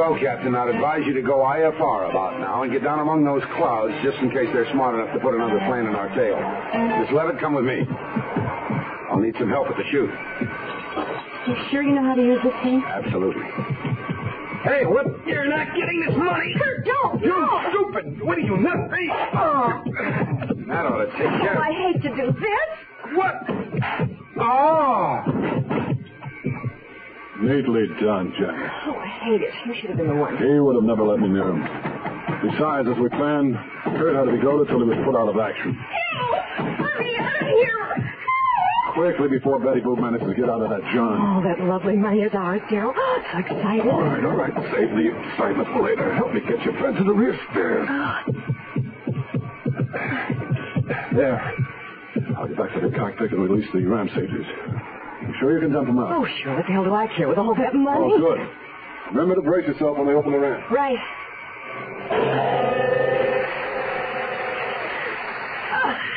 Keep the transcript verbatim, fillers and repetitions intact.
Well, Captain, I'd advise you to go I F R about now and get down among those clouds just in case they're smart enough to put another plane in our tail. Miss Levitt, come with me. I'll need some help at the chute. You sure you know how to use this thing? Absolutely. Hey, what? You're not getting this money. Sir, don't. You No. stupid. What are you, nuts? Hey. Oh. That ought to take care Oh, of I hate to do this. What? Oh. Neatly done, Janice. Oh, I hate it. You should have been the one. He would have never let me near him. Besides, as we planned, Kurt had to be goaded till he was put out of action. Help! Let me out of here! Quickly before Betty Boop managed to get out of that John. Oh, that lovely money is ours, Daryl. Oh, so excited. All right, all right. Save the excitement for later. Help me get your friend to the rear stairs. There. I'll get back to the cockpit and release the ram safeties. You sure you can dump them out? Oh, sure. What the hell do I care with all that money? Oh, good. Remember to brace yourself when they open the ramp. Right. Ah.